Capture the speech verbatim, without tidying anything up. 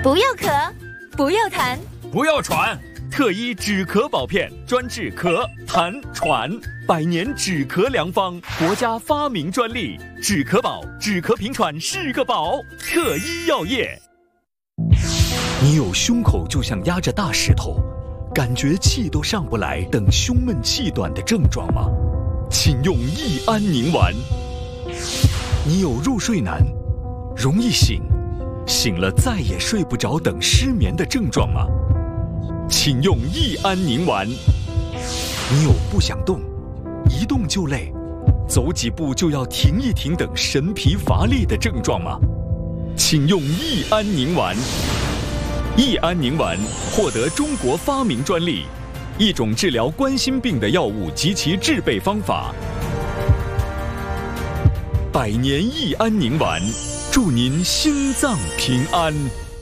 不要咳，不要痰， 不要喘。特医止咳宝片，专治咳、痰、喘，百年止咳良方，国家发明专利。止咳宝，止咳平喘是个宝。特医药业。 你有胸口就像压着大石头，感觉气都上不来，等胸闷气短的症状吗？请用益安宁丸。你有入睡难，容易醒，醒了再也睡不着等失眠的症状吗？请用益安宁丸。你有不想动，一动就累，走几步就要停一停等神疲乏力的症状吗？请用益安宁丸。益安宁丸获得中国发明专利，一种治疗冠心病的药物及其制备方法。百年益安宁丸，祝您心脏平安。